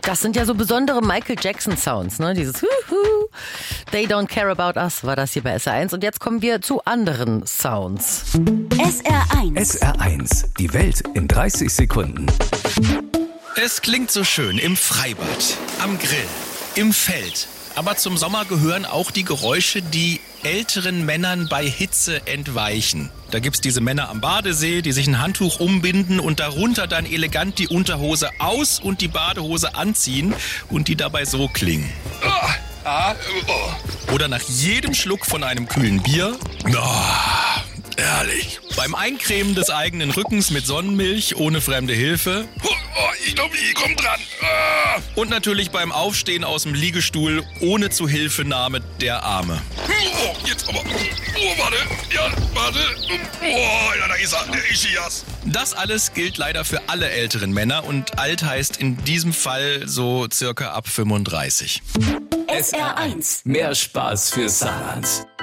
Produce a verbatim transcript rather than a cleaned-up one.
Das sind ja so besondere Michael Jackson Sounds, ne? Dieses Huhu, They Don't Care About Us war das hier bei S R eins. Und jetzt kommen wir zu anderen Sounds. S R eins. S R eins, die Welt in dreißig Sekunden. Es klingt so schön im Freibad, am Grill, im Feld. Aber zum Sommer gehören auch die Geräusche, die älteren Männern bei Hitze entweichen. Da gibt's diese Männer am Badesee, die sich ein Handtuch umbinden und darunter dann elegant die Unterhose aus und die Badehose anziehen und die dabei so klingen. Oder nach jedem Schluck von einem kühlen Bier. Oh, herrlich. Beim Eincremen des eigenen Rückens mit Sonnenmilch ohne fremde Hilfe. Oh, ich glaube, ich komm dran. Ah. Und natürlich beim Aufstehen aus dem Liegestuhl ohne Zuhilfenahme der Arme. Oh, jetzt aber. Oh, warte. Ja, warte. Oh, ja, da ist er, der Ischias. Das alles gilt leider für alle älteren Männer und alt heißt in diesem Fall so circa ab fünfunddreißig. S R eins. Mehr Spaß für Saarland.